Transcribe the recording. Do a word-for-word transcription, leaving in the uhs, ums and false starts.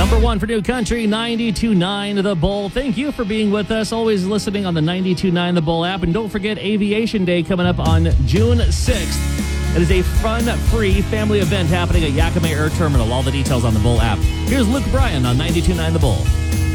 Number one for New Country, ninety-two point nine The Bull. Thank you for being with us, always listening on the ninety-two point nine The Bull app. And don't forget Aviation Day coming up on June sixth. It is a fun-free family event happening at Yakima Air Terminal. All the details on the Bull app. Here's Luke Bryan on ninety-two point nine The Bull.